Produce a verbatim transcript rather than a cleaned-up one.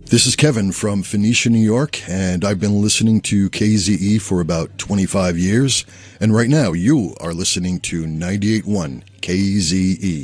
This is Kevin from Phoenicia, New York, and I've been listening to K Z E for about twenty-five years. And right now, you are listening to ninety-eight point one K Z E.